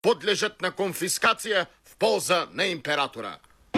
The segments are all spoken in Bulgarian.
подлежат на конфискация в полза на императора.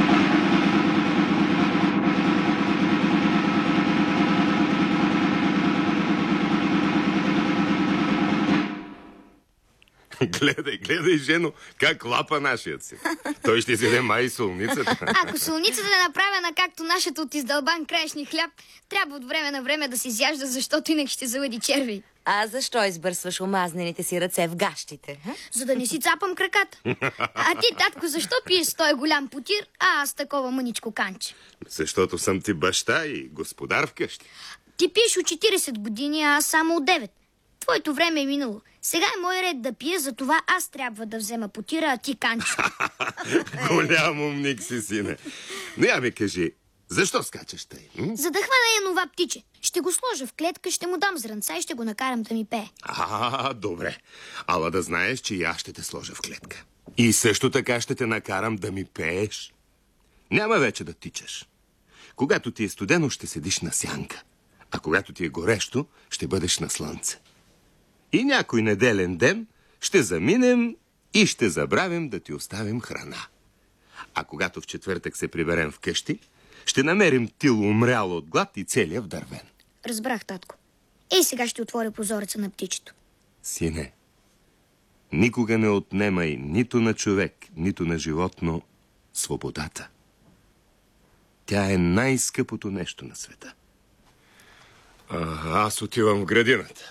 Гледай, жено, как лапа нашият си. Той ще си май солницата. Ако солницата е направена както нашата от издълбан краешни хляб, трябва от време на време да се изяжда, защото инак ще залади черви. А защо избърсваш омазнените си ръце в гащите? За да не си цапам краката. А ти, татко, защо пиеш с той голям потир, а аз такова мъничко канче? Защото съм ти баща и господар вкъщи. Ти пиеш от 40 години, а аз само от 9. Твоето време е минало. Сега е мой ред да пия, затова аз трябва да взема потира, а ти канче. Голям умник си, сине. Но я ми кажи, защо скачаш тъй? За да хвана нова птиче. Ще го сложа в клетка, ще му дам зранца и ще го накарам да ми пее. Добре. Ала да знаеш, че и аз ще те сложа в клетка. И също така ще те накарам да ми пееш. Няма вече да тичаш. Когато ти е студено, ще седиш на сянка. А когато ти е горещо, ще бъдеш на слънце. И някой неделен ден ще заминем и ще забравим да ти оставим храна. А когато в четвъртък се приберем вкъщи, ще намерим тило умряло от глад и целия вдървен. Разбрах, татко. Ей, сега ще отворя прозореца на птичето. Сине, никога не отнемай нито на човек, нито на животно свободата. Тя е най-скъпото нещо на света. Аз отивам в градината.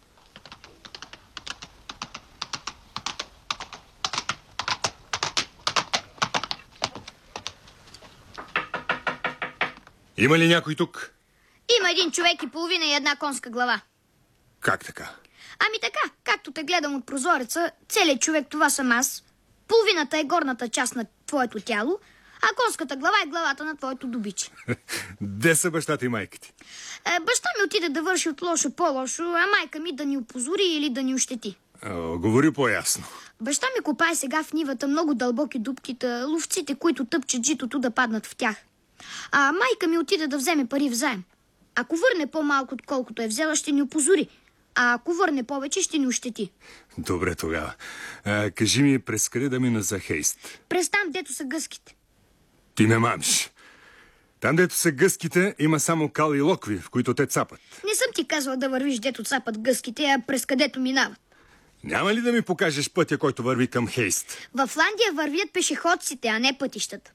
Има ли някой тук? Има един човек и половина и една конска глава. Как така? Ами така, както те гледам от прозореца, целият човек това съм аз. Половината е горната част на твоето тяло, а конската глава е главата на твоето добиче. Де са бащата и майка ти? Баща ми отиде да върши от лошо по-лошо, а майка ми да ни опозори или да ни ощети. Говори по-ясно. Баща ми копае сега в нивата много дълбоки дупките, ловците, които тъпчат житото, да паднат в тях. А майка ми отиде да вземе пари в заем. Ако върне по-малко, отколкото е взела, ще ни опозори. А ако върне повече, ще ни ощети. Добре тогава. Кажи ми, през къде да мина за Хейст? През там, дето са гъските. Ти не мамиш. Там, дето са гъските, има само кал и локви, в които те цапат. Не съм ти казвал да вървиш, дето цапат гъските, а през където минават. Няма ли да ми покажеш пътя, който върви към Хейст? В Фландия вървят пешеходците, а не пътищата.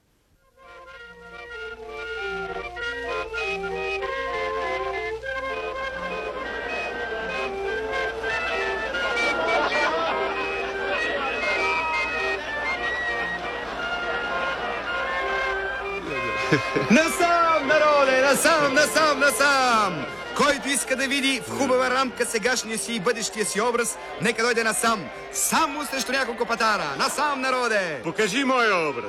Насам, народе, насам! Който иска да види в хубава рамка сегашния си и бъдещия си образ, нека дойде насам. Само срещу няколко патара. Насам, народе! Покажи моя образ.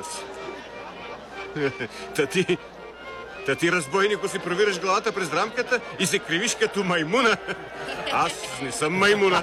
Та ти, разбойнико, си провираш главата през рамката и се кривиш като маймуна. Аз не съм маймуна.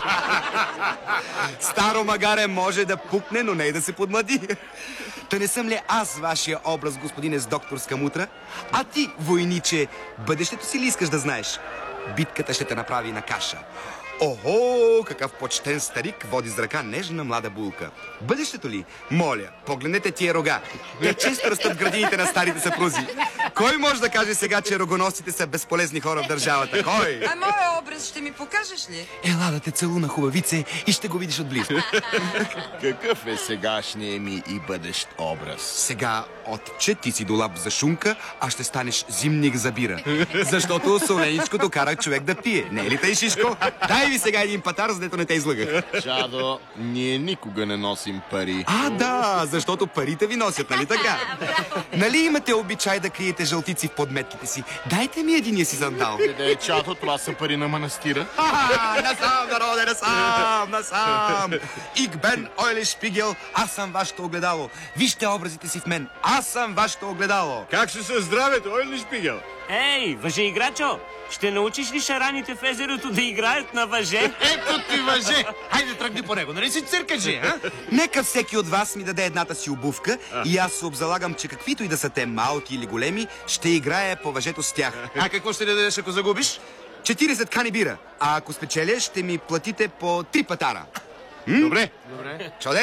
Старо магаре може да пукне, но не и да се подмлади. Та не съм ли аз вашия образ, господине с докторска мутра? А ти, войниче, бъдещето си ли искаш да знаеш? Битката ще те направи на каша. Охо, какъв почтен старик води с ръка нежна млада булка. Бъдещето ли? Моля, погледнете тия рога. Те често растат в градините на старите съпрузи. Кой може да каже сега, че рогоносците са безполезни хора в държавата? Кой? А моя образ ще ми покажеш ли? Ела да те целуна, хубавице, и ще го видиш отблизо. Какъв е сегашният ми и бъдещ образ? Сега, отче, ти си долап за шунка, а ще станеш зимник за бира. Защото соленичкото кара човек да пие. Не е ли тъй, Шишко? Дай ви сега един патар, за дето не те излъгах. Чадо, ние никога не носим пари. Да, защото парите ви носят, нали така? Нали имате обичай да криете жълтици в подметките си? Дайте ми единия си сандал. Къде, Чадо, това са пари на манастира. Насам, народе, насам! Ik ben Ойле Шпигел, аз съм вашето огледало. Вижте образите си в мен, аз съм вашето огледало. Как ще се здравето, Ойле Шпигел? Ей, въже играчо, ще научиш ли шараните в езерото да играят на въже? Ето ти въже! Хайде, тръгни по него, нали си циркаджи, а? Нека всеки от вас ми даде едната си обувка и аз се обзалагам, че каквито и да са те, малки или големи, ще играя по въжето с тях. А какво ще дадеш, ако загубиш? 40 кани бира, а ако спечеля, ще ми платите по 3 патара. Добре. Чудесно!